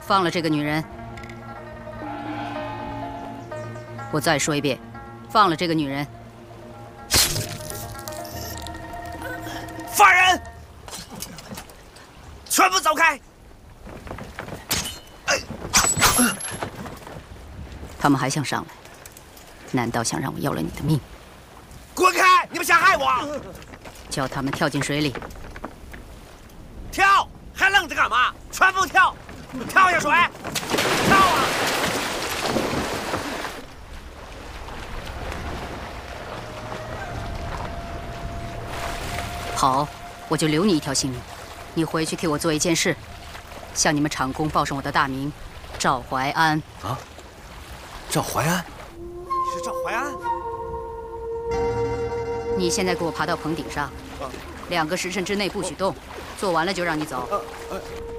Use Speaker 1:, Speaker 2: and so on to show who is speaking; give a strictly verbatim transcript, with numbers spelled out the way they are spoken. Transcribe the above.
Speaker 1: 放了这个女人。我再说一遍，放了这个女人。
Speaker 2: 犯人，全部走开！
Speaker 1: 他们还想上来，难道想让我要了你的命？
Speaker 2: 滚开！你们想害我！
Speaker 1: 叫他们跳进水里。
Speaker 2: 跳！还愣着干嘛？全部跳！跳下水！跳啊！
Speaker 1: 好，我就留你一条性命。你回去替我做一件事，向你们厂工报上我的大名，赵怀安。
Speaker 3: 啊，赵怀安？
Speaker 2: 你是赵怀安？
Speaker 1: 你现在给我爬到棚顶上，两个时辰之内不许动，做完了就让你走。
Speaker 2: 呃呃